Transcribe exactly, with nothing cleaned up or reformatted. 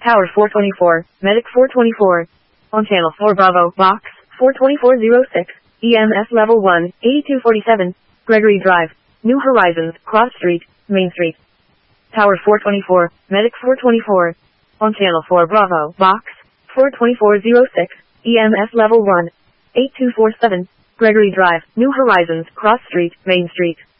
Tower four twenty-four, Medic four twenty-four. On Channel four Bravo, Box four twenty-four oh six, E M S Level one, eighty-two forty-seven, Gregory Drive, New Horizons, Cross Street, Main Street. Tower four twenty-four, Medic four twenty-four. On Channel four Bravo, Box four twenty-four oh six, E M S Level one, eighty-two forty-seven, Gregory Drive, New Horizons, Cross Street, Main Street.